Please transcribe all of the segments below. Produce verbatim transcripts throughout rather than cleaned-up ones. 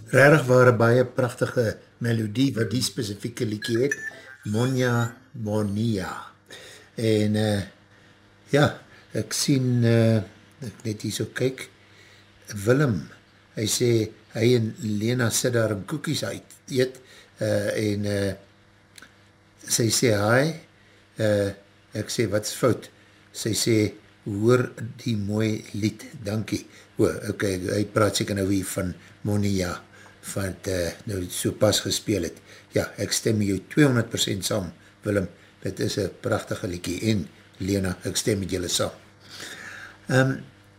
Rarig waar een baie prachtige melodie wat die specifieke liedjie het, Monia Monia. En uh, ja, ek sien, uh, ek net hier so kyk, Willem, hy sê, hy en Lena sit daar in koekies uit eet, uh, en uh, sy sê hi, uh, ek sê, wat is fout? Sy sê, hoor die mooi lied, dankie. O, ok, hy praat seker nou hier van Monia, van het uh, nou so pas gespeel het. Ja, ek stem jou tweehonderd persent saam, Willem, dit is een prachtige liedjie, en Lena, ek stem met julle saam. Um,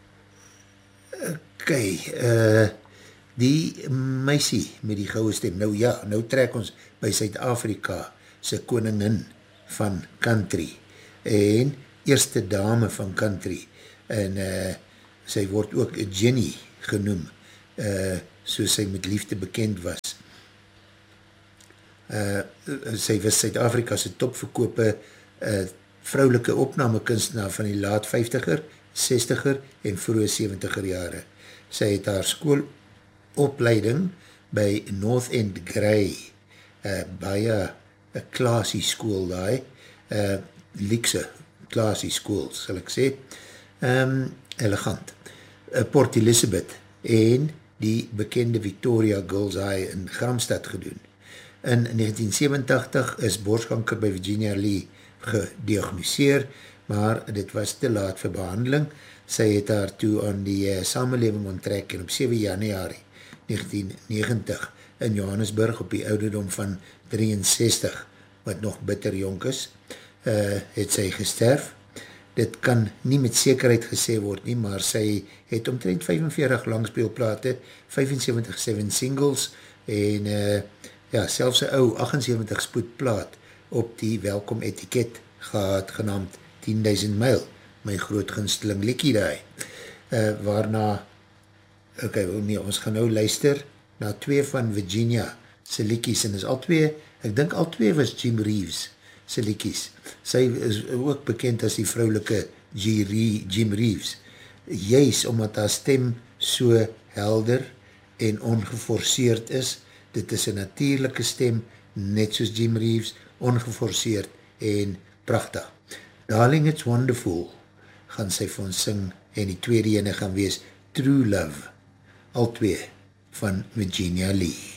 ok, uh, die meisie met die gouwe stem, nou ja, nou trek ons by Suid-Afrika sy koningin van country, en eerste dame van country, en uh, sy word ook Jenny genoem, uh, soos sy met liefde bekend was. Uh, sy was Suid-Afrika sy topverkope uh, vrouwelike opname kunstenaar van die laat vyftiger, sestiger en vroege seventiger jare. Sy het haar skoolopleiding by North End Grey, uh, baie een klasie school daai, uh, Liekse klasie school, sal ek sê, um, elegant. Uh, Port Elizabeth en die bekende Victoria Girls High in Gramstad gedoen. In negentien sevenentachtig is borskanker by Virginia Lee gediagnoseer, maar dit was te laat vir behandeling. Sy het haar toe aan die uh, samenleving onttrek en op sewe januari negentien negentig in Johannesburg op die ouderdom van drieënzestig, wat nog bitter jonk is, uh, het sy gesterf. Dit kan nie met sekerheid gesê word nie, maar sy het omtrent vyfenveertig langspeelplate, vyfenseventig seven singles en uh, ja, selfs een ou achtenseventig spoedplaat op die welkom etiket gehad, genaamd tienduisend mijl, my groot gunsteling liedjie daai. Uh, waarna, ok, nee, ons gaan nou luister na twee van Virginia se liedjies, en is al twee, ek dink al twee was Jim Reeves se liedjies. Sy is ook bekend as die vrouwelike Jim Reeves, juist omdat haar stem so helder en ongeforceerd is. Dit is een natuurlijke stem, net soos Jim Reeves, ongeforceerd en prachtig. Darling, It's Wonderful, gaan sy vir ons sing, en die tweede ene gaan wees True Love, al twee van Virginia Lee.